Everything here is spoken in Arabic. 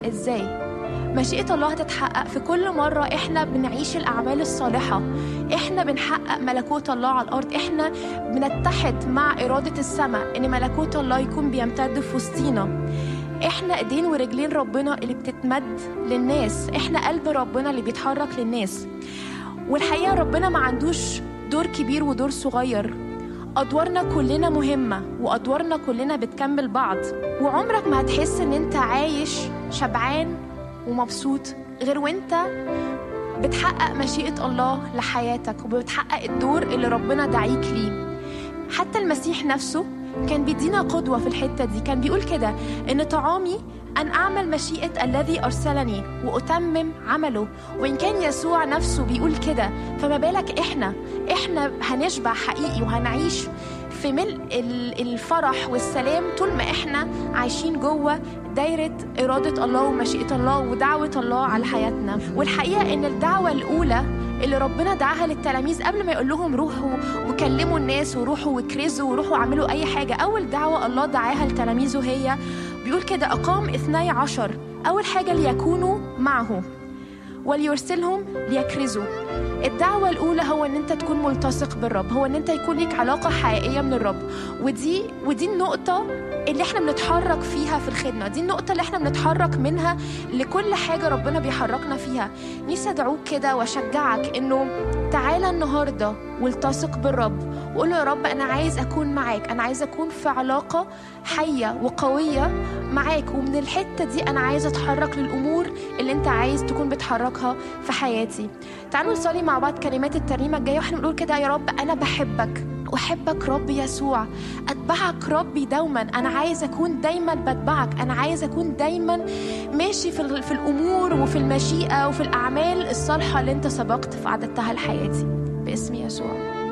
إزاي؟ مشيئة الله هتتحقق في كل مرة إحنا بنعيش الأعمال الصالحة، إحنا بنحقق ملكوت الله على الأرض، إحنا بنتحد مع إرادة السماء إن ملكوت الله يكون بيمتد في وسطينا. إحنا إيدين ورجلين ربنا اللي بتتمد للناس، إحنا قلب ربنا اللي بيتحرك للناس. والحقيقة ربنا ما عندوش دور كبير ودور صغير، أدوارنا كلنا مهمة وأدوارنا كلنا بتكمل بعض. وعمرك ما هتحس إن أنت عايش شبعان ومبسوط غير وأنت بتحقق مشيئة الله لحياتك وبتحقق الدور اللي ربنا دعيك ليه. حتى المسيح نفسه كان بيدينا قدوة في الحتة دي، كان بيقول كده إن طعامي أن أعمل مشيئة الذي أرسلني وأتمم عمله. وإن كان يسوع نفسه بيقول كده، فما بالك إحنا هنشبع حقيقي وهنعيش في ملء الفرح والسلام طول ما إحنا عايشين جوه دايرة إرادة الله ومشيئة الله ودعوة الله على حياتنا. والحقيقة إن الدعوة الأولى اللي ربنا دعاها للتلاميذ قبل ما يقول لهم روحوا وكلموا الناس وروحوا وكرزوا وروحوا عملوا أي حاجة، أول دعوة الله دعاها لتلاميذه هي بيقول كده أقام 12. أول حاجة ليكونوا معه وليرسلهم ليكرزوا. الدعوة الأولى هو أن أنت تكون ملتصق بالرب، هو أن أنت يكون لك علاقة حقيقية من الرب. ودي النقطة اللي احنا بنتحرك فيها في الخدمة، دي النقطة اللي احنا بنتحرك منها لكل حاجة ربنا بيحركنا فيها. نفسي أدعوك كده وأشجعك إنه تعالى النهاردة والتصق بالرب وقول له يا رب أنا عايز أكون معاك، أنا عايز أكون في علاقة حية وقوية معاك، ومن الحتة دي أنا عايز أتحرك للأمور اللي أنت عايز تكون بتحركها في حياتي. تعالوا نصلي مع بعض كلمات الترنيمة الجاية واحنا بنقول كده يا رب أنا بحبك، أحبك رب يسوع، أتبعك ربي دوما، أنا عايز أكون دايما بتبعك، أنا عايز أكون دايما ماشي في الأمور وفي المشيئة وفي الأعمال الصالحة اللي أنت سبقت فعددتها لحياتي باسم يسوع.